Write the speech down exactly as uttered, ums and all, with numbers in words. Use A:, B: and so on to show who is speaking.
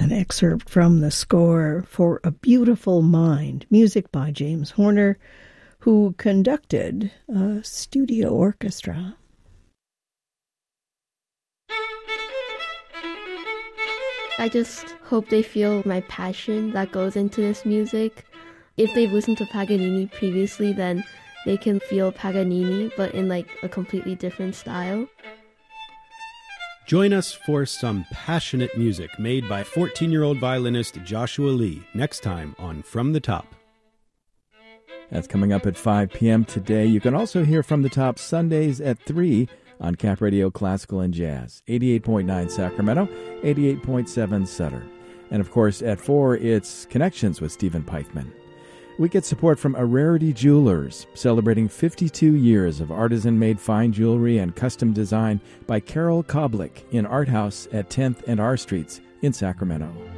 A: An excerpt from the score for A Beautiful Mind, music by James Horner, who conducted a studio orchestra.
B: I just hope they feel my passion that goes into this music. If they've listened to Paganini previously, then they can feel Paganini, but in like a completely different style.
C: Join us for some passionate music made by fourteen-year-old violinist Joshua Lee next time on From the Top.
D: That's coming up at five p.m. today. You can also hear From the Top Sundays at three on Cap Radio Classical and Jazz, eighty-eight point nine Sacramento, eighty-eight point seven Sutter. And of course, at four, it's Connections with Stephen Peichman. We get support from Ararity Jewelers, celebrating fifty-two years of artisan-made fine jewelry and custom design by Carol Koblich in Art House at tenth and R Streets in Sacramento.